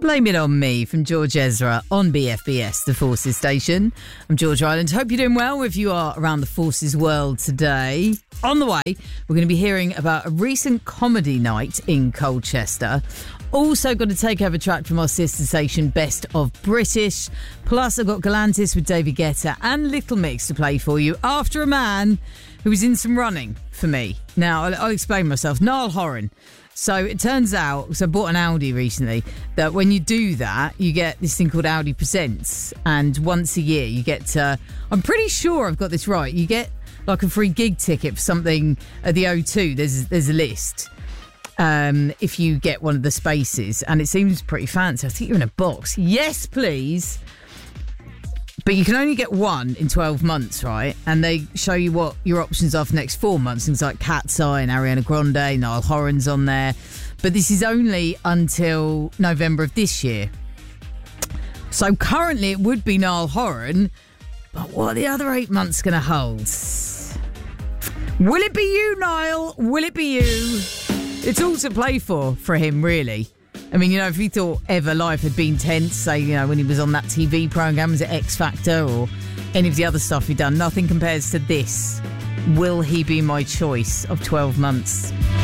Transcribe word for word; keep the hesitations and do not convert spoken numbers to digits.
Blame It On Me from George Ezra on B F B S, the Forces station. I'm George Ryland. Hope you're doing well if you are around the Forces world today. On the way, we're going to be hearing about a recent comedy night in Colchester. Also got to take over track from our sister station, Best of British. Plus, I've got Galantis with David Guetta and Little Mix to play for you after a man who was in some running for me. Now, I'll, I'll explain myself. Niall Horan. So it turns out, so I bought an Audi recently, that when you do that, you get this thing called Audi Presents. And once a year, you get to, I'm pretty sure I've got this right, you get like a free gig ticket for something at the O two. There's, there's a list. Um, if you get one of the spaces, and it seems pretty fancy. I think you're in a box. Yes, please. But you can only get one in twelve months, right? And they show you what your options are for the next four months. Things like Cat's Eye and Ariana Grande, Niall Horan's on there. But this is only until November of this year. So currently it would be Niall Horan. But what are the other eight months going to hold? Will it be you, Niall? Will it be you? It's all to play for, for him, really. I mean, you know, if he thought ever life had been tense, say, you know, when he was on that T V programme, was it X Factor or any of the other stuff he'd done, nothing compares to this. Will he be my choice of twelve months?